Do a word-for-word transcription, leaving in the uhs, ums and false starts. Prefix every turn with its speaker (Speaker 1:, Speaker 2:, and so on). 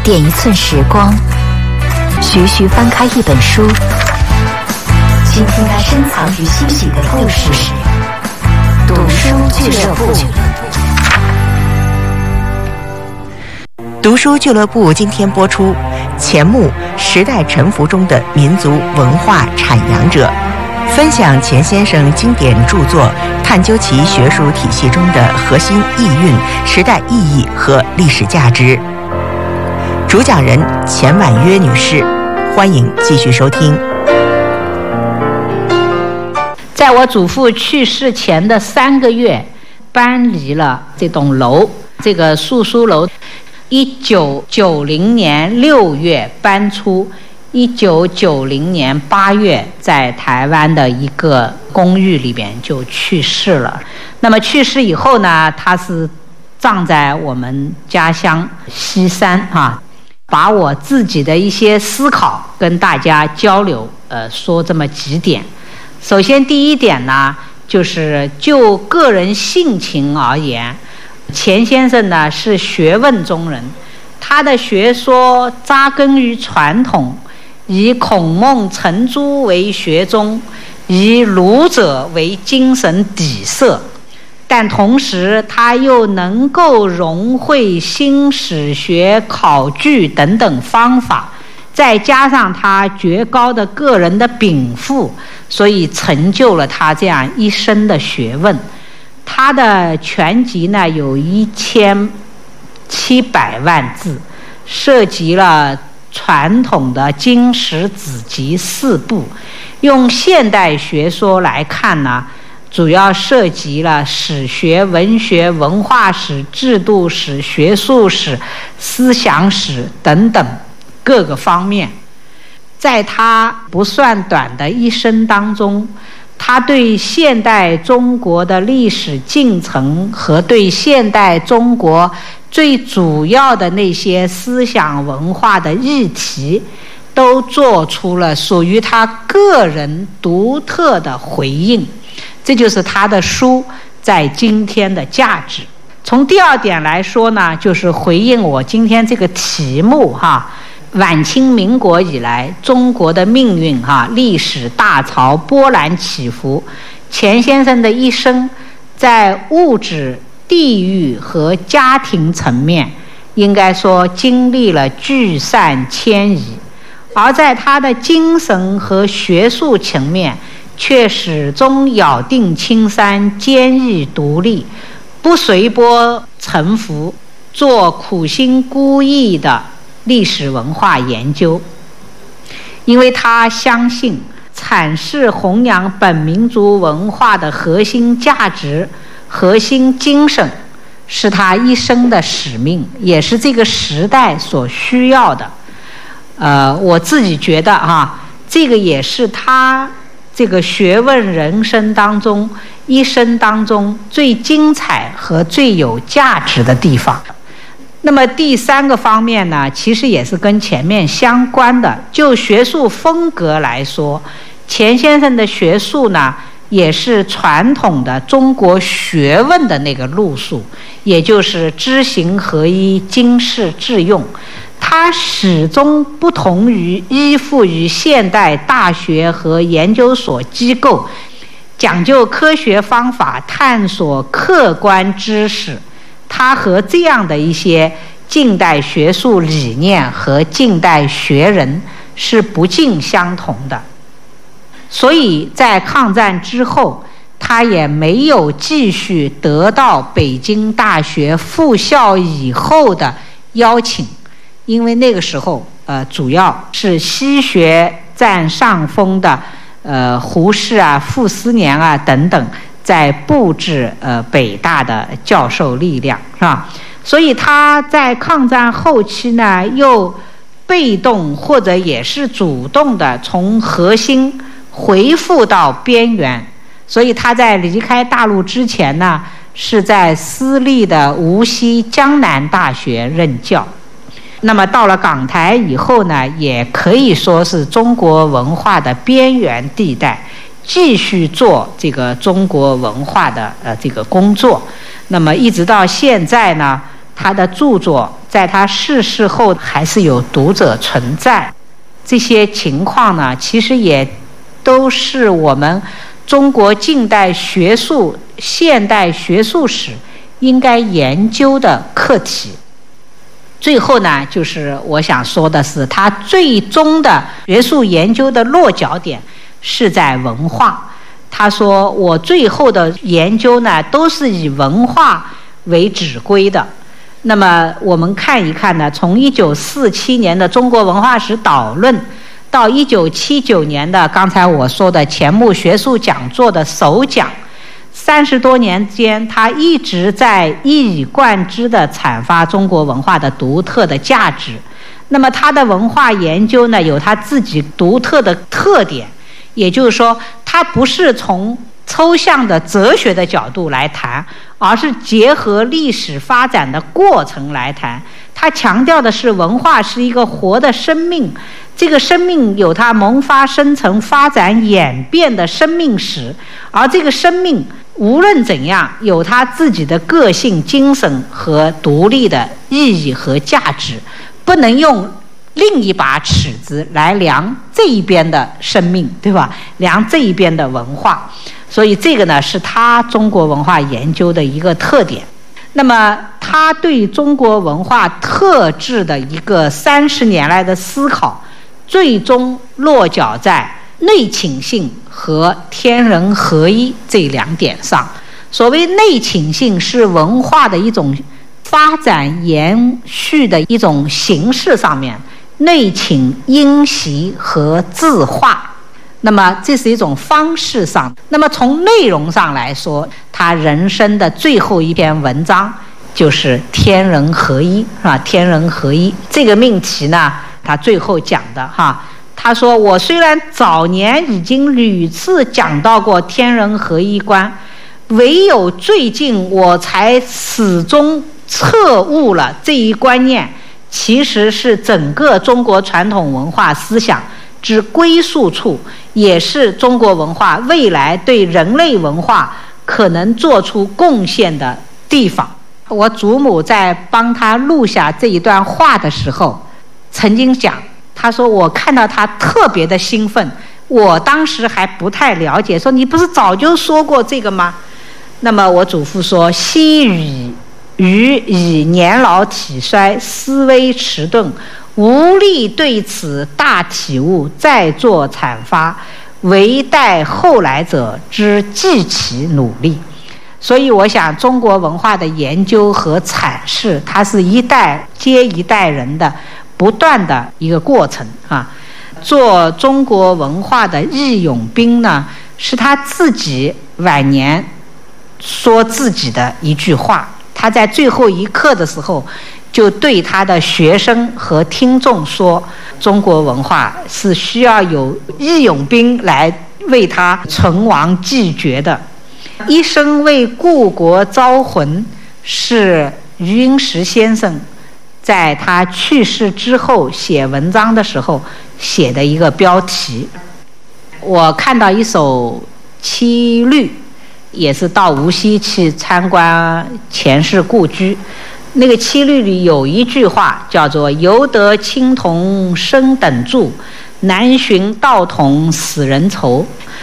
Speaker 1: 点一寸时光，徐徐翻开一本书，倾听那深藏于心底的故事。读书俱乐部。
Speaker 2: 读书俱乐部今天播出钱穆时代沉浮中的民族文化阐扬者，分享钱先生经典著作，探究其学术体系中的核心意蕴、时代意义和历史价值。主讲人钱婉约女士，欢迎继续收听。
Speaker 3: 在我祖父去世前的三个月，搬离了这栋楼，这个宿书楼。一九九零年六月搬出，一九九零年八月在台湾的一个公寓里边就去世了。那么去世以后呢，他是葬在我们家乡西山啊。把我自己的一些思考跟大家交流，呃，说这么几点。首先第一点呢，就是就个人性情而言，钱先生呢是学问中人，他的学说扎根于传统，以孔孟程朱为学宗，以儒者为精神底色，但同时他又能够融会新史学、考据等等方法，再加上他绝高的个人的禀赋，所以成就了他这样一生的学问。他的全集呢有一千七百万字，涉及了传统的经史子集四部。用现代学说来看呢，主要涉及了史学、文学、文化史、制度史、学术史、思想史等等各个方面。在他不算短的一生当中，他对现代中国的历史进程和对现代中国最主要的那些思想文化的议题，都做出了属于他个人独特的回应。这就是他的书在今天的价值。从第二点来说呢，就是回应我今天这个题目哈，晚清民国以来中国的命运哈，历史大潮波澜起伏。钱先生的一生在物质、地域和家庭层面，应该说经历了聚散迁移，而在他的精神和学术层面，却始终咬定青山，坚毅独立，不随波沉浮，做苦心孤诣的历史文化研究。因为他相信阐释弘扬本民族文化的核心价值、核心精神，是他一生的使命，也是这个时代所需要的。呃，我自己觉得哈，这个也是他这个学问人生当中一生当中最精彩和最有价值的地方。那么第三个方面呢，其实也是跟前面相关的。就学术风格来说，钱先生的学术呢，也是传统的中国学问的那个路数，也就是知行合一、经世致用。它始终不同于依附于现代大学和研究所机构，讲究科学方法探索客观知识。它和这样的一些近代学术理念和近代学人是不尽相同的。所以在抗战之后，他也没有继续得到北京大学复校以后的邀请。因为那个时候，呃，主要是西学占上风的，呃，胡适啊、傅斯年啊等等，在布置呃北大的教授力量，是吧？所以他在抗战后期呢，又被动或者也是主动的从核心回复到边缘。所以他在离开大陆之前呢，是在私立的无锡江南大学任教。那么到了港台以后呢，也可以说是中国文化的边缘地带，继续做这个中国文化的呃这个工作。那么一直到现在呢，他的著作在他逝世后还是有读者存在。这些情况呢，其实也都是我们中国近代学术、现代学术史应该研究的课题。最后呢，就是我想说的是，他最终的学术研究的落脚点是在文化。他说，我最后的研究呢，都是以文化为指归的。那么我们看一看呢，从一九四七年的《中国文化史导论》到一九七九年的刚才我说的钱穆学术讲座的首讲，三十多年间，他一直在一以贯之地阐发中国文化的独特的价值。那么他的文化研究呢，有他自己独特的特点，也就是说，他不是从抽象的哲学的角度来谈，而是结合历史发展的过程来谈。他强调的是文化是一个活的生命，这个生命有它萌发、生成、发展、演变的生命史，而这个生命无论怎样有它自己的个性、精神和独立的意义和价值，不能用另一把尺子来量这一边的生命，对吧？量这一边的文化。所以这个呢，是他中国文化研究的一个特点。那么他对中国文化特质的一个三十年来的思考，最终落脚在内倾性和天人合一这两点上。所谓内倾性，是文化的一种发展延续的一种形式上面，内倾因袭和自化。那么这是一种方式上。那么从内容上来说，他人生的最后一篇文章就是天人合一，是吧？天人合一这个命题呢，他最后讲的哈，他说，我虽然早年已经屡次讲到过天人合一观，唯有最近我才始终彻悟了这一观念其实是整个中国传统文化思想之归宿处，也是中国文化未来对人类文化可能做出贡献的地方。我祖母在帮他录下这一段话的时候曾经讲，他说我看到他特别的兴奋，我当时还不太了解，说你不是早就说过这个吗？那么我祖父说，昔与余以年老体衰，思维迟钝，无力对此大体悟再作阐发，唯待后来者之继其努力。所以我想中国文化的研究和阐释，它是一代接一代人的不断的一个过程啊。做中国文化的义勇兵呢，是他自己晚年说自己的一句话。他在最后一刻的时候就对他的学生和听众说，中国文化是需要有义勇兵来为他存亡继绝的。一生为故国招魂，是余英时先生在他去世之后写文章的时候写的一个标题。我看到一首七律，也是到无锡去参观钱氏故居，那个七律里有一句话叫做，犹得青铜生等柱，难寻道统死人愁。